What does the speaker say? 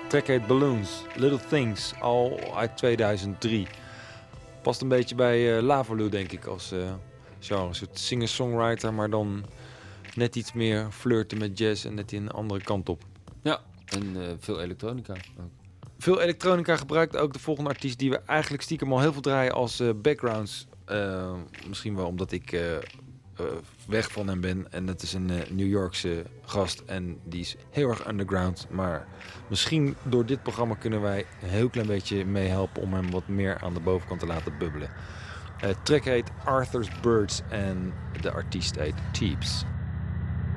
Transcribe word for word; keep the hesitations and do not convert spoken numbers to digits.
track heet Balloons, Little Things, al uit tweeduizend drie. Past een beetje bij uh, Lavaloo, denk ik, als uh, genre. Een soort singer-songwriter, maar dan net iets meer flirten met jazz en net een andere kant op. Ja, en uh, veel elektronica ook. Veel elektronica gebruikt ook de volgende artiest die we eigenlijk stiekem al heel veel draaien als uh, backgrounds. Uh, misschien wel omdat ik uh, uh, weg van hem ben. En het is een uh, New Yorkse gast en die is heel erg underground. Maar misschien door dit programma kunnen wij een heel klein beetje meehelpen om hem wat meer aan de bovenkant te laten bubbelen. Het uh, track heet Arthur's Birds en de artiest heet Teeps.